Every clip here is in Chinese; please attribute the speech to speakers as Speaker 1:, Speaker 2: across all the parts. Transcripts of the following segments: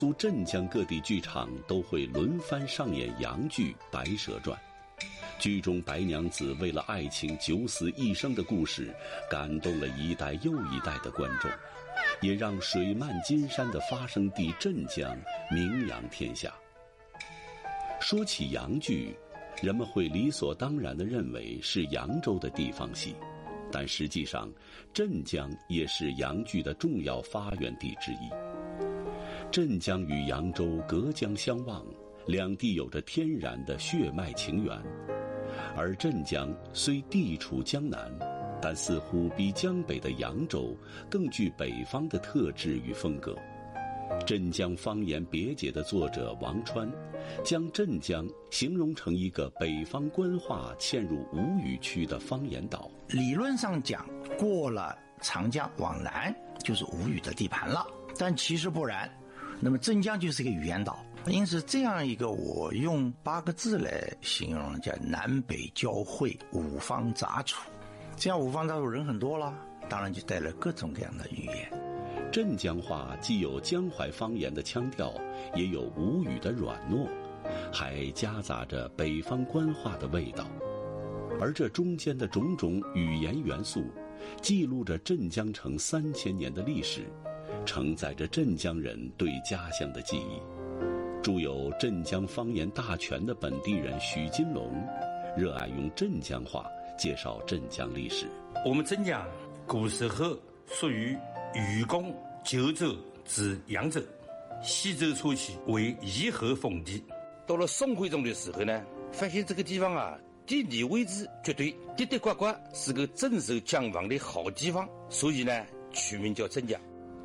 Speaker 1: 苏镇江各地剧场都会轮番上演洋剧《白蛇传》，剧中白娘子为了爱情九死一生的故事，感动了一代又一代的观众，也让水漫金山的发生地镇江名扬天下。说起洋剧，人们会理所当然地认为是扬州的地方戏，但实际上，镇江也是洋剧的重要发源地之一。镇江与扬州隔江相望，两地有着天然的血脉情缘。而镇江虽地处江南，但似乎比江北的扬州更具北方的特质与风格。镇江方言别解的作者王川，将镇江形容成一个北方官话嵌入吴语区的方言岛。
Speaker 2: 理论上讲，过了长江往南就是吴语的地盘了，但其实不然。那么镇江就是一个语言岛，因此这样一个我用8个字来形容，叫南北交汇，五方杂处。这样五方杂处人很多了，当然就带来各种各样的语言。
Speaker 1: 镇江话既有江淮方言的腔调，也有吴语的软糯，还夹杂着北方官话的味道。而这中间的种种语言元素，记录着镇江城3000年的历史，承载着镇江人对家乡的记忆。著有《镇江方言大全》的本地人许金龙，热爱用镇江话介绍镇江历史。
Speaker 3: 我们镇江古时候属于禹贡、九州至扬州，西周初期为夷侯封地。到了宋徽宗的时候呢，发现这个地方啊，地理位置绝对的的呱呱是个镇守江防的好地方，所以呢，取名叫镇江。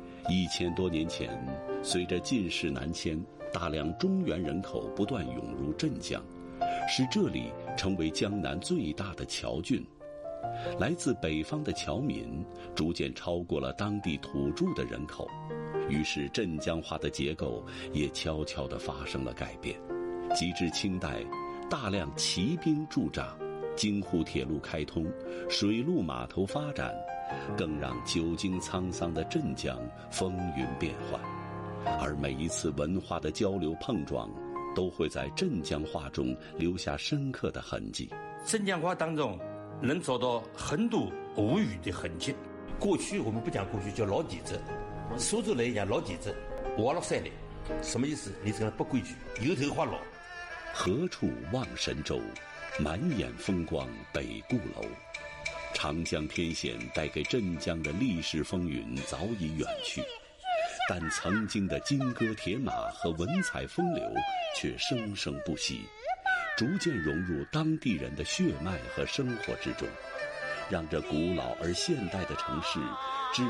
Speaker 1: 1000多年前，随着进士南迁，大量中原人口不断涌入镇江，使这里成为江南最大的侨郡。来自北方的侨民逐渐超过了当地土著的人口，于是镇江话的结构也悄悄地发生了改变。及至清代，大量骑兵驻扎，京沪铁路开通，水陆码头发展，更让久经沧桑的镇江风云变幻。而每一次文化的交流碰撞，都会在镇江话中留下深刻的痕迹。
Speaker 3: 镇江话当中能找到很多吴语的痕迹。过去我们不讲过去，叫老底子。苏州人讲老底子，挖了山的，什么意思？你这个不规矩，油头滑脑。
Speaker 1: 何处望神州，满眼风光北固楼。长江天险带给镇江的历史风云早已远去，但曾经的金戈铁马和文采风流却生生不息，逐渐融入当地人的血脉和生活之中，让这古老而现代的城市